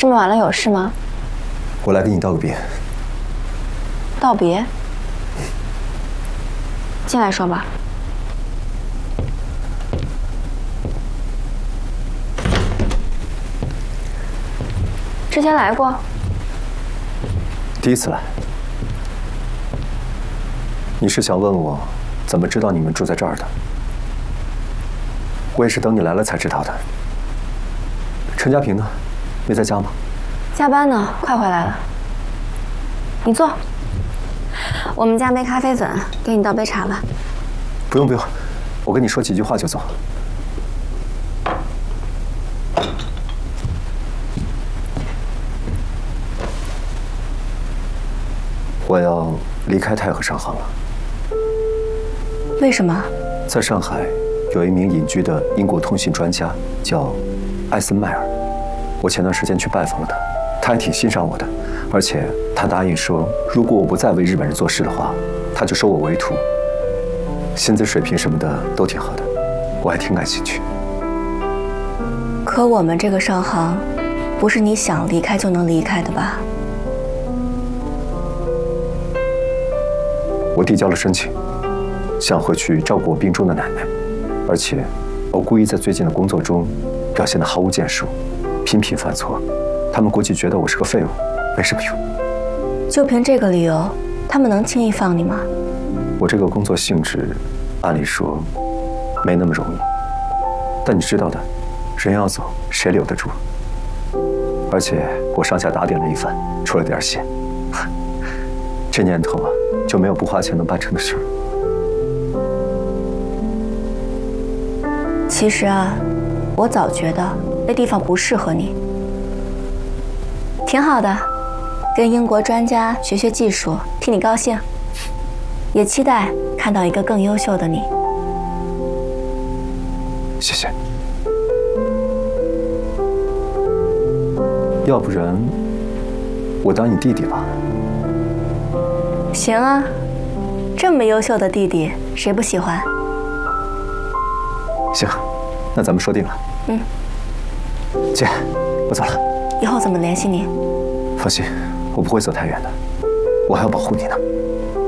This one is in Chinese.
这么晚了有事吗？ 我来跟你道个别。 道别？进来说吧。之前来过？ 第一次来。你是想问我怎么知道你们住在这儿的？我也是等你来了才知道的。陈家平呢？没在家吗？ 加班呢，快回来了。你坐。我们加杯咖啡粉，给你倒杯茶吧。 不用不用，我跟你说几句话就走。我要离开泰和商行了。 为什么？ 在上海有一名隐居的英国通信专家，叫艾森迈尔。我前段时间去拜访了他，他还挺欣赏我的，而且他答应说，如果我不再为日本人做事的话，他就收我为徒。薪资水平什么的都挺好的，我还挺感兴趣。 可我们这个商行，不是你想离开就能离开的吧？ 我递交了申请，想回去照顾我病重的奶奶，而且我故意在最近的工作中表现得毫无建树，频频犯错，他们估计觉得我是个废物，没什么用。 就凭这个理由，他们能轻易放你吗？ 我这个工作性质，按理说没那么容易，但你知道的，人要走，谁留得住？而且我上下打点了一番，出了点血，这年头啊，就没有不花钱能办成的事儿。 其实啊，我早觉得那地方不适合你，挺好的，跟英国专家学学技术，替你高兴，也期待看到一个更优秀的你。 谢谢。要不然，我当你弟弟吧。 行啊，这么优秀的弟弟，谁不喜欢？ 行，那咱们说定了。 嗯。 姐，我走了。 以后怎么联系你？ 放心，我不会走太远的，我还要保护你呢。